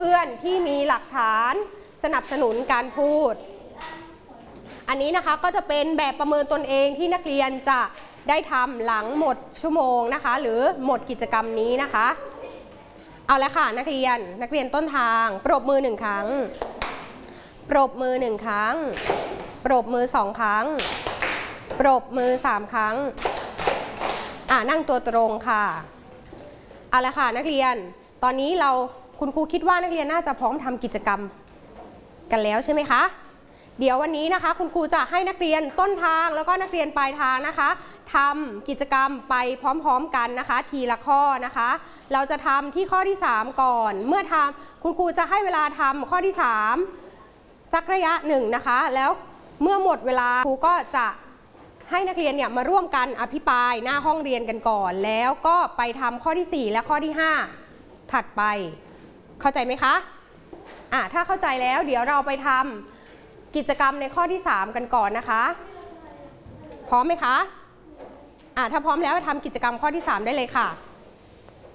เพื่อนที่มีหลักฐานสนับสนุนการพูดอันนี้นะคะก็จะเป็นแบบประเมินตนเองที่นักเรียนจะได้ทำหลังหมดชั่วโมงนะคะหรือหมดกิจกรรมนี้นะคะเอาละค่ะนักเรียนต้นทางปรบมือ1ครั้งปรบมือ1ครั้งปรบมือ2ครั้งปรบมือ3ครั้งนั่งตัวตรงค่ะเอาละค่ะนักเรียนตอนนี้คุณครูคิดว่านักเรียนน่าจะพร้อมทำกิจกรรมกันแล้วใช่ไหมคะเดี๋ยววันนี้นะคะคุณครูจะให้นักเรียนต้นทางแล้วก็นักเรียนปลายทางนะคะทำกิจกรรมไปพร้อมๆกันนะคะทีละข้อนะคะเราจะทำที่ข้อที่3ก่อนเมื่อทำคุณครูจะให้เวลาทำข้อที่3สักระยะหนึ่งนะคะแล้วเมื่อหมดเวลาครูก็จะให้นักเรียนเนี่ยมาร่วมกันอภิปรายหน้าห้องเรียนกันก่อนแล้วก็ไปทำข้อที่4และข้อที่5ถัดไปเข้าใจไหมคะถ้าเข้าใจแล้วเดี๋ยวเราไปทำกิจกรรมในข้อที่3กันก่อนนะคะพร้อมไหมคะถ้าพร้อมแล้วทำกิจกรรมข้อที่3ได้เลยค่ะ